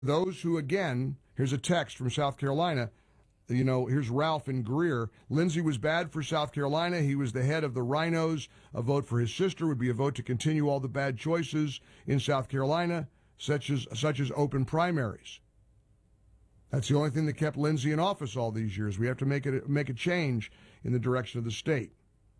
those who, again, here's a text from South Carolina. Here's Ralph in Greer. Lindsey was bad for South Carolina. He was the head of the Rhinos. A vote for his sister would be a vote to continue all the bad choices in South Carolina, such as open primaries. That's the only thing that kept Lindsey in office all these years. We have to make a change in the direction of the state.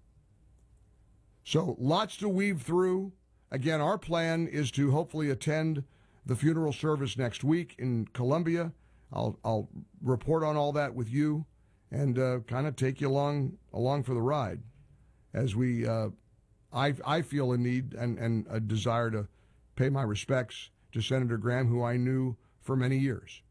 So lots to weave through. Again, our plan is to hopefully attend the funeral service next week in Columbia. I'll report on all that with you and kind of take you along for the ride as we I feel a need and a desire to pay my respects to Senator Graham, who I knew for many years.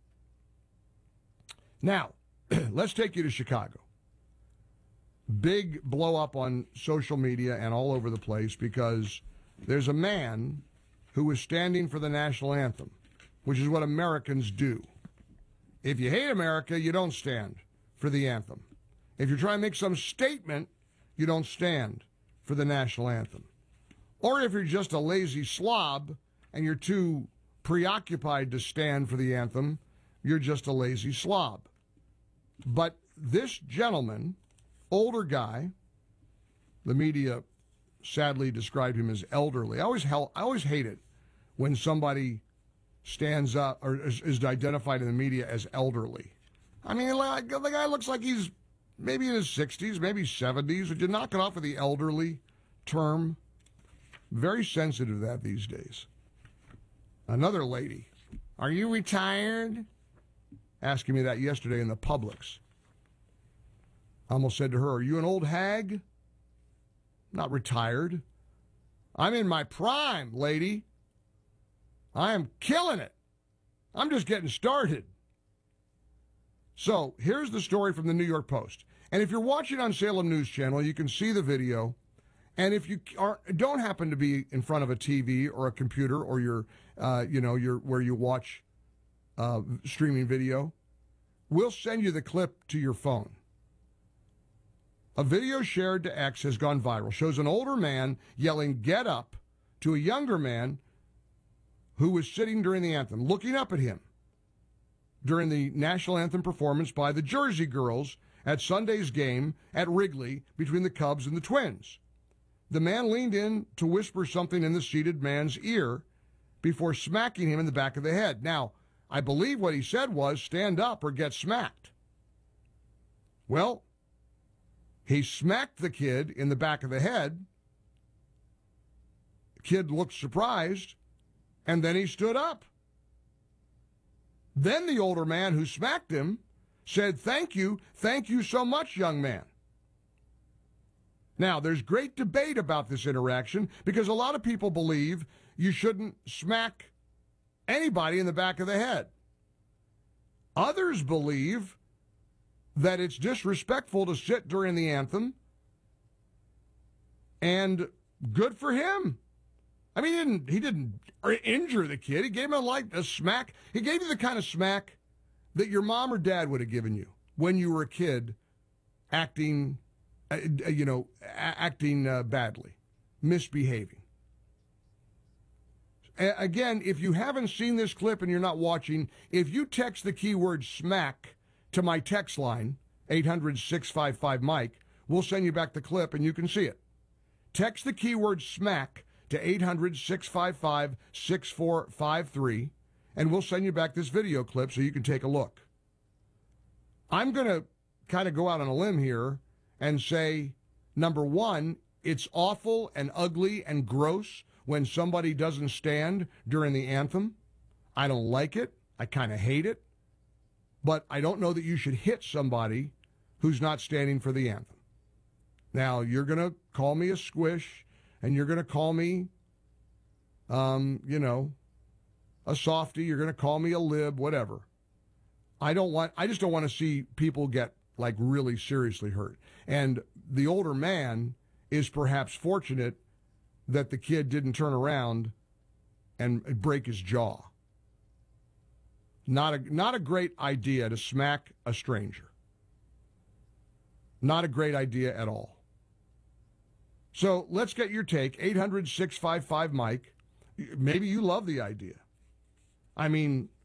Now, let's take you to Chicago. Big blow up on social media and all over the place because there's a man who was standing for the national anthem, which is what Americans do. If you hate America, you don't stand for the anthem. If you're trying to make some statement, you don't stand for the national anthem. Or if you're just a lazy slob and you're too preoccupied to stand for the anthem, you're just a lazy slob. But this gentleman, older guy, the media sadly described him as elderly. I always hate it when somebody stands up or is identified in the media as elderly. I mean, the guy looks like he's maybe in his 60s, maybe 70s. Would you knock it off with the elderly term? Very sensitive to that these days. Another lady, are you retired? Asking me that yesterday in the Publix. I almost said to her, are you an old hag? Not retired. I'm in my prime, lady. I am killing it. I'm just getting started. So here's the story from the New York Post. And if you're watching on Salem News Channel, you can see the video. And if you don't happen to be in front of a TV or a computer or you're where you watch streaming video, we'll send you the clip to your phone. A video shared to X has gone viral, shows an older man yelling, "Get up," to a younger man who was sitting during the anthem, looking up at him during the national anthem performance by the Jersey Girls at Sunday's game at Wrigley between the Cubs and the Twins. The man leaned in to whisper something in the seated man's ear before smacking him in the back of the head. Now, I believe what he said was, stand up or get smacked. Well, he smacked the kid in the back of the head. The kid looked surprised, and then he stood up. Then the older man who smacked him said, thank you so much, young man. Now, there's great debate about this interaction because a lot of people believe you shouldn't smack anybody in the back of the head. Others believe that it's disrespectful to sit during the anthem, and good for him. I mean, he didn't injure the kid. He gave him a smack. He gave you the kind of smack that your mom or dad would have given you when you were a kid, acting badly, misbehaving. Again, if you haven't seen this clip and you're not watching, if you text the keyword smack to my text line, 800-655-MIKE, we'll send you back the clip and you can see it. Text the keyword smack to 800-655-6453, and we'll send you back this video clip so you can take a look. I'm going to kind of go out on a limb here and say, number one, it's awful and ugly and gross when somebody doesn't stand during the anthem. I don't like it. I kind of hate it. But I don't know that you should hit somebody who's not standing for the anthem. Now, you're going to call me a squish, and you're going to call me, a softie. You're going to call me a lib, whatever. I just don't want to see people get, really seriously hurt. And the older man is perhaps fortunate that the kid didn't turn around and break his jaw. Not a great idea to smack a stranger. Not a great idea at all. So let's get your take. 800-655-MIKE. Maybe you love the idea. I mean,